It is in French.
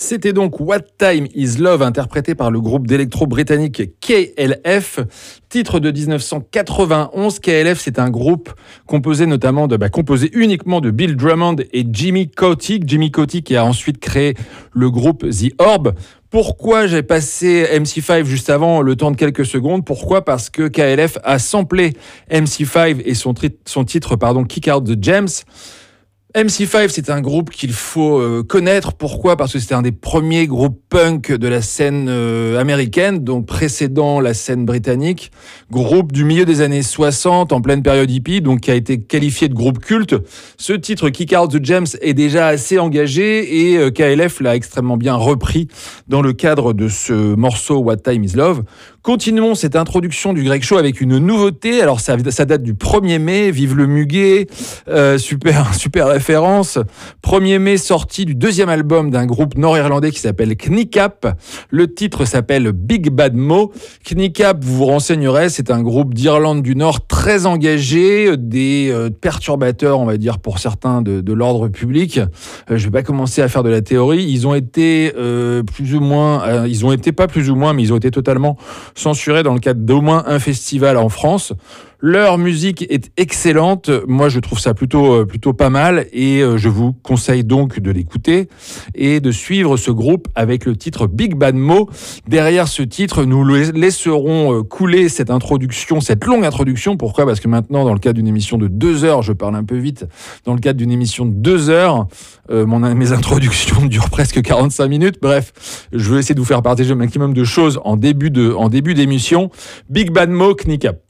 C'était donc What Time Is Love, interprété par le groupe d'électro britannique KLF, titre de 1991. KLF, c'est un groupe composé uniquement de Bill Drummond et Jimmy Kotick. Jimmy Kotick qui a ensuite créé le groupe The Orb. Pourquoi j'ai passé MC5 juste avant, le temps de quelques secondes? Pourquoi? Parce que KLF a samplé MC5 et son titre, Kick Out the Gems. MC5, c'est un groupe qu'il faut connaître. Pourquoi? Parce que c'était un des premiers groupes punk de la scène américaine, donc précédant la scène britannique. Groupe du milieu des années 60, en pleine période hippie, donc qui a été qualifié de groupe culte. Ce titre, Kick Out the Gems, est déjà assez engagé et KLF l'a extrêmement bien repris dans le cadre de ce morceau What Time Is Love. Continuons cette introduction du Greg Show avec une nouveauté. Alors ça date du 1er mai, vive le muguet, super référence. 1er mai, sortie du deuxième album d'un groupe nord-irlandais qui s'appelle Kneecap. Le titre s'appelle Big Bad Mo. Kneecap, vous vous renseignerez, c'est un groupe d'Irlande du Nord très engagé, des perturbateurs, on va dire pour certains, de l'ordre public. Je vais pas commencer à faire de la théorie. Ils ont été ils ont été totalement censurés dans le cadre d'au moins un festival en France. Leur musique est excellente. Moi, je trouve ça plutôt pas mal et je vous conseille donc de l'écouter et de suivre ce groupe avec le titre Big Bad Mo. Derrière ce titre, nous laisserons couler cette longue introduction. Pourquoi? Parce que maintenant, dans le cadre d'une émission de 2 heures, je parle un peu vite, dans le cadre d'une émission de 2 heures, mes introductions durent presque 45 minutes. Bref, je vais essayer de vous faire partager le maximum de choses en début d'émission. Big Bad Mo, Kneecap.